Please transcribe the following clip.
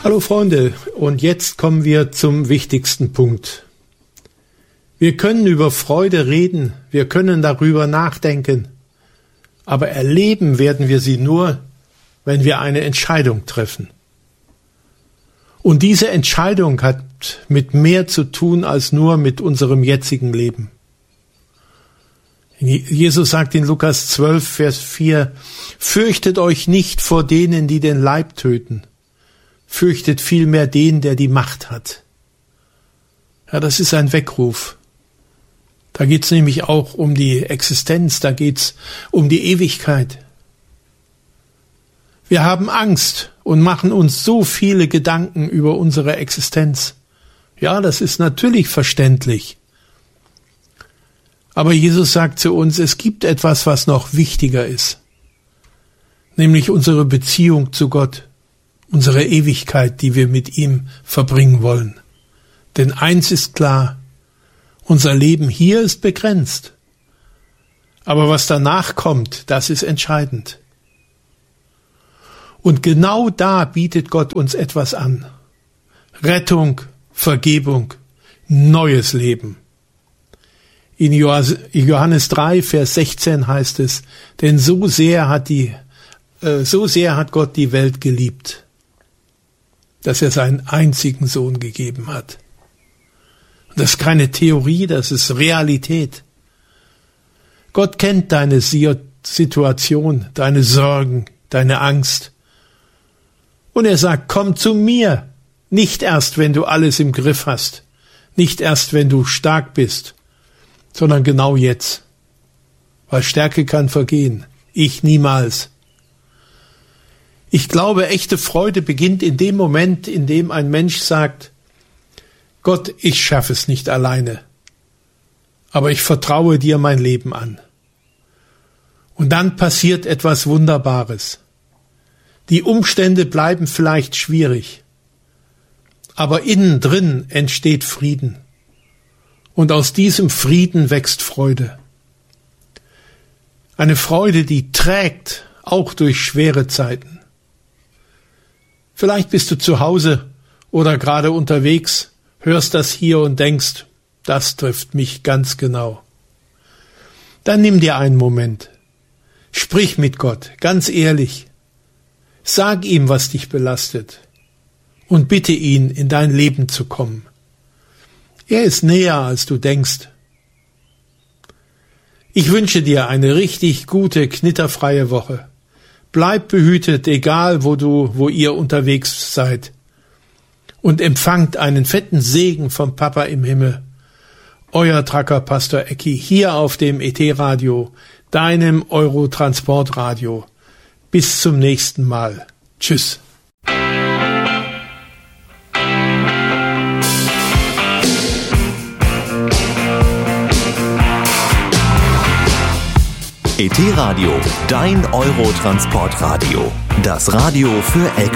Hallo Freunde, und jetzt kommen wir zum wichtigsten Punkt. Wir können über Freude reden, wir können darüber nachdenken, aber erleben werden wir sie nur, wenn wir eine Entscheidung treffen. Und diese Entscheidung hat mit mehr zu tun als nur mit unserem jetzigen Leben. Jesus sagt in Lukas 12, Vers 4, fürchtet euch nicht vor denen, die den Leib töten. Fürchtet vielmehr den, der die Macht hat. Ja, das ist ein Weckruf. Da geht's nämlich auch um die Existenz, da geht's um die Ewigkeit. Wir haben Angst und machen uns so viele Gedanken über unsere Existenz. Ja, das ist natürlich verständlich. Aber Jesus sagt zu uns, es gibt etwas, was noch wichtiger ist, nämlich unsere Beziehung zu Gott, unsere Ewigkeit, die wir mit ihm verbringen wollen. Denn eins ist klar, unser Leben hier ist begrenzt. Aber was danach kommt, das ist entscheidend. Und genau da bietet Gott uns etwas an. Rettung, Vergebung, neues Leben. In Johannes 3, Vers 16 heißt es, denn so sehr hat Gott die Welt geliebt, dass er seinen einzigen Sohn gegeben hat. Das ist keine Theorie, das ist Realität. Gott kennt deine Situation, deine Sorgen, deine Angst. Und er sagt, komm zu mir, nicht erst, wenn du alles im Griff hast, nicht erst, wenn du stark bist, sondern genau jetzt. Weil Stärke kann vergehen, ich niemals. Ich glaube, echte Freude beginnt in dem Moment, in dem ein Mensch sagt, Gott, ich schaffe es nicht alleine, aber ich vertraue dir mein Leben an. Und dann passiert etwas Wunderbares. Die Umstände bleiben vielleicht schwierig, aber innen drin entsteht Frieden. Und aus diesem Frieden wächst Freude. Eine Freude, die trägt, auch durch schwere Zeiten. Vielleicht bist du zu Hause oder gerade unterwegs, hörst das hier und denkst, das trifft mich ganz genau. Dann nimm dir einen Moment. Sprich mit Gott, ganz ehrlich. Sag ihm, was dich belastet. Und bitte ihn, in dein Leben zu kommen. Er ist näher, als du denkst. Ich wünsche dir eine richtig gute, knitterfreie Woche. Bleib behütet, egal wo ihr unterwegs seid. Und empfangt einen fetten Segen vom Papa im Himmel. Euer Tracker Pastor Ecki, hier auf dem ET-Radio, deinem Eurotransportradio. Bis zum nächsten Mal. Tschüss. ET-Radio, dein Eurotransportradio. Das Radio für LKW.